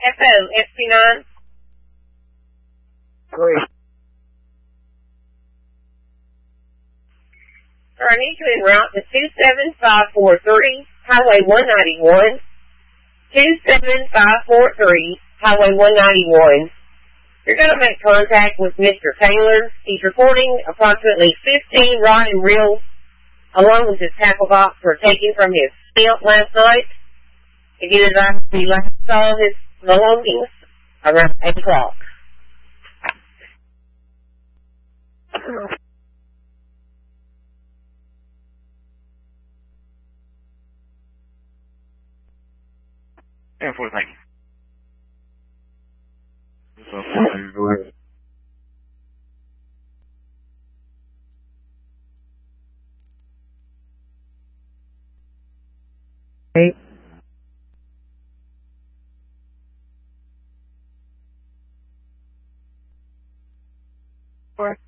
FO, SP9. Great. I need you en route to 27543, Highway 191. 27543, Highway 191. You're going to make contact with Mr. Taylor. He's reporting approximately 15 rod and reels along with his tackle box were taken from his stamp last night. Again, as we last saw his belongings around 8 o'clock. And for thank you. So, go ahead. Hey. Or